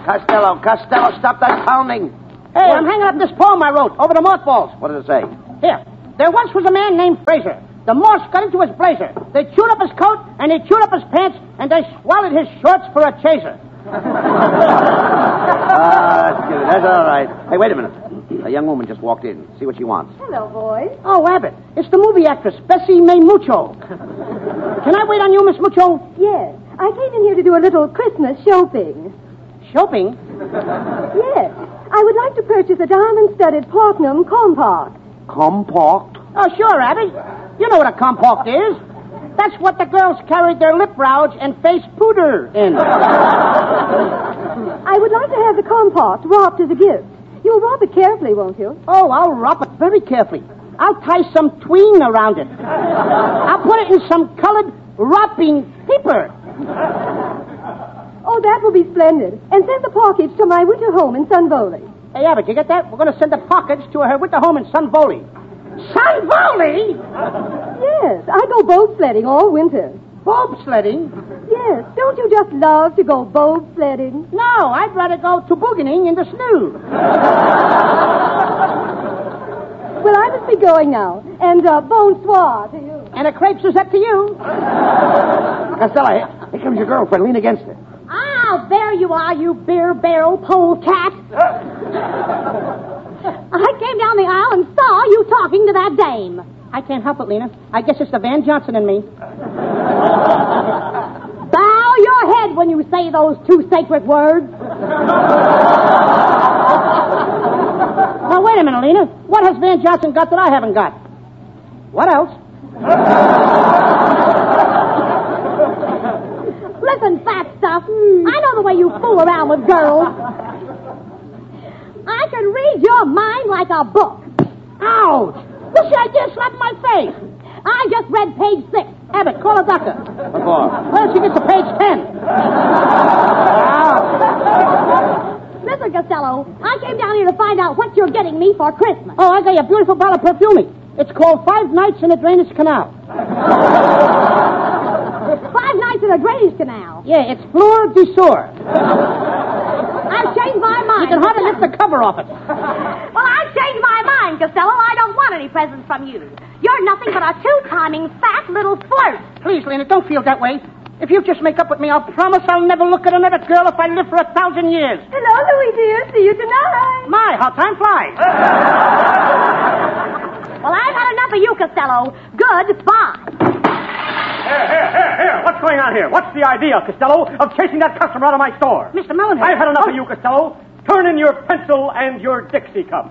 Costello, stop that pounding. Hey, I'm hanging up this poem I wrote over the mothballs. What does it say? Here. There once was a man named Fraser. The moths got into his blazer. They chewed up his coat, and they chewed up his pants, and they swallowed his shorts for a chaser. That's all right. Hey, wait a minute. A young woman just walked in. See what she wants. Hello, boys. Oh, Abbott. It's the movie actress, Bessie May Mucho. Can I wait on you, Miss Mucho? Yes. I came in here to do a little Christmas shopping. Shopping? Yes. I would like to purchase a diamond-studded platinum compact. Compact? Oh, sure, Abby. You know what a compact is. That's what the girls carried their lip rouge and face powder in. I would like to have the compact wrapped as a gift. You'll wrap it carefully, won't you? Oh, I'll wrap it very carefully. I'll tie some twine around it. I'll put it in some colored wrapping paper. Oh, that will be splendid. And send the package to my winter home in Sunvoli. Hey, Abbott, you get that? We're going to send the package to her winter home in Sunvoli. Sunvoli? Yes, I go boat sledding all winter. Bobsledding? Yes, don't you just love to go boat sledding? No, I'd rather go tobogganing in the snow. Well, I must be going now. And bonsoir to you. And a crepe Suzette to you. Costello, here comes your girlfriend. Lean against her. Ah, there you are, you beer barrel polecat. I came down the aisle and saw you talking to that dame. I can't help it, Lena. I guess it's the Van Johnson in me. Bow your head when you say those two sacred words. Now, wait a minute, Lena. What has Van Johnson got that I haven't got? What else? Listen, fat stuff. I know the way you fool around with girls. I can read your mind like a book. Ouch! What's the idea slapping my face? I just read page 6. Abbott, call a doctor. What for? Well, she gets to page 10. Mr. Costello, I came down here to find out what you're getting me for Christmas. Oh, I got you a beautiful bottle of perfumey. It's called 5 Nights in a Drainage Canal. 5 nights in a drainage canal. Yeah, it's Fleur de Sour. I've changed my mind. You can hardly lift the cover off it. Well, I've changed my mind, Costello. I don't want any presents from you. You're nothing but a two-timing, fat little flirt. Please, Lena, don't feel that way. If you just make up with me, I'll promise I'll never look at another girl if I live for 1,000 years. Hello, Louie, dear. See you tonight. My, how time flies. Well, I've had enough of you, Costello. Goodbye. Here. What's going on here? What's the idea, Costello, of chasing that customer out of my store? Mr. Mellenhead. I've had enough of you, Costello. Turn in your pencil and your Dixie cup.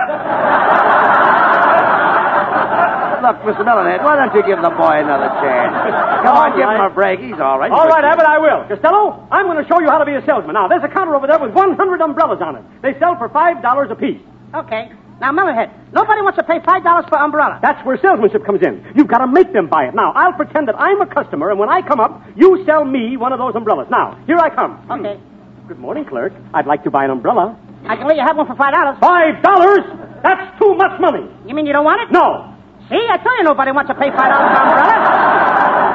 Look, Mr. Mellenhead, why don't you give the boy another chance? Come on, give him a break. He's all right. All right, Abbott, I will. Costello, I'm going to show you how to be a salesman. Now, there's a counter over there with 100 umbrellas on it. They sell for $5 apiece. Okay. Now, Mellenhead, nobody wants to pay $5 for umbrella. That's where salesmanship comes in. You've got to make them buy it. Now, I'll pretend that I'm a customer, and when I come up, you sell me one of those umbrellas. Now, here I come. Okay. Good morning, clerk. I'd like to buy an umbrella. I can let you have one for $5. $5? That's too much money. You mean you don't want it? No. See, I tell you nobody wants to pay $5 for umbrella.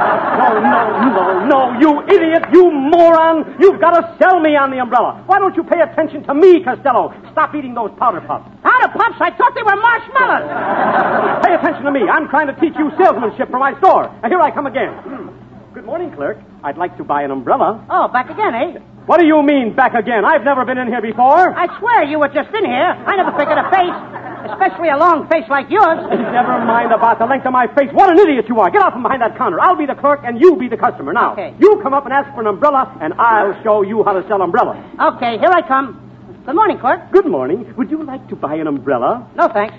No, you idiot, you moron. You've got to sell me on the umbrella. Why don't you pay attention to me, Costello? Stop eating those powder puffs. Powder puffs? I thought they were marshmallows. Pay attention to me. I'm trying to teach you salesmanship for my store. And here I come again. Good morning, clerk. I'd like to buy an umbrella. Oh, back again, eh? What do you mean, back again? I've never been in here before. I swear you were just in here. I never figured a face, especially a long face like yours. Never mind about the length of my face. What an idiot you are. Get out from behind that counter. I'll be the clerk and you be the customer. Now, okay. You come up and ask for an umbrella, and I'll show you how to sell umbrellas. Okay, here I come. Good morning, clerk. Good morning. Would you like to buy an umbrella? No, thanks.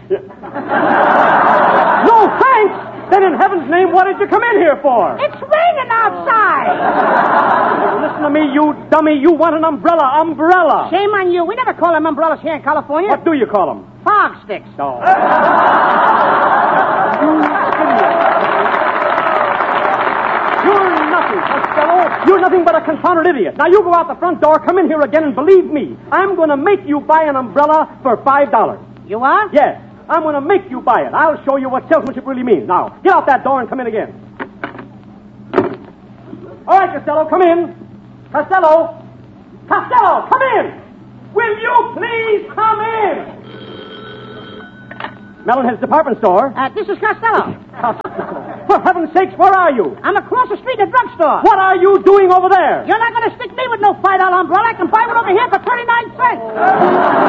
No, thanks? Then in heaven's name, what did you come in here for? It's raining outside. Listen to me, you dummy. You want an umbrella. Umbrella. Shame on you. We never call them umbrellas here in California. What do you call them? Fog sticks. Oh. You're nothing, Costello. You're nothing but a confounded idiot. Now, you go out the front door, come in here again, and believe me, I'm going to make you buy an umbrella for $5. You are? Yes. I'm going to make you buy it. I'll show you what salesmanship really means. Now, get out that door and come in again. All right, Costello, come in. Costello. Costello, come in! Will you please come in? Mellonhead's department store. This is Costello. For heaven's sakes, where are you? I'm across the street at the drugstore. What are you doing over there? You're not going to stick me with no $5 umbrella. I can buy one over here for 39 cents.